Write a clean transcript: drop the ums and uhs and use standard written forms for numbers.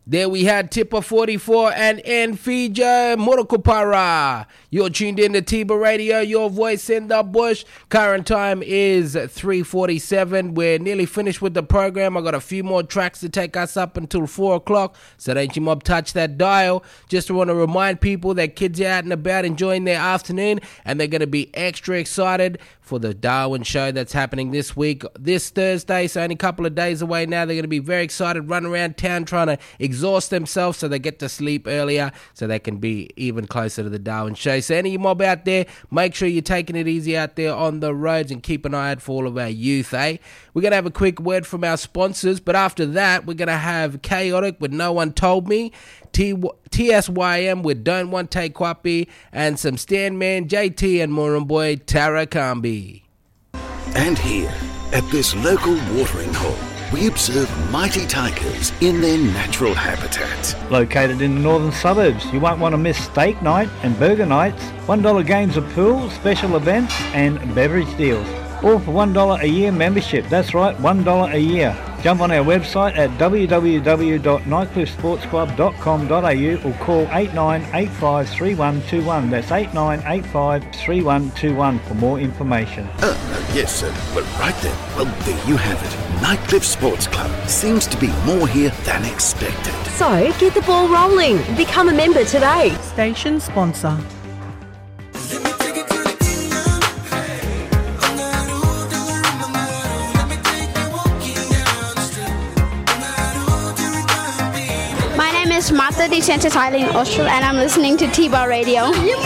There we had Tipper 44 and Enfija Murukupara. You're tuned in to Tiba Radio, your voice in the bush. Current time is 3:47. We're nearly finished with the program. I got a few more tracks to take us up until 4 o'clock. So don't you mob touch that dial. Just want to remind people that kids are out and about enjoying their afternoon, and they're going to be extra excited for the Darwin show that's happening this week, this Thursday. So only a couple of days away now. They're going to be very excited, run around town trying to exhaust themselves so they get to sleep earlier so they can be even closer to the Darwin show. So any mob out there, make sure you're taking it easy out there on the roads and keep an eye out for all of our youth, eh? We're going to have a quick word from our sponsors, but after that, we're going to have Chaotic with No One Told Me, TSYM with Don't Want Take Kwapi, and some Stanman, JT and Murumboy Tarakambi. And here, at this local watering hole, we observe mighty tigers in their natural habitat. Located in the northern suburbs, you won't want to miss steak night and burger nights, $1 games of pool, special events and beverage deals. All for $1 a year membership. That's right, $1 a year. Jump on our website at www.nightcliffesportsclub.com.au or call 8985 3121. That's 8985 3121 for more information. Yes, sir. Well, right then. Well, there you have it. Nightcliff Sports Club seems to be more here than expected. So, get the ball rolling. Become a member today. Station sponsor. My name is Martha Di Santa Thailand Austral, and I'm listening to T-Bar Radio.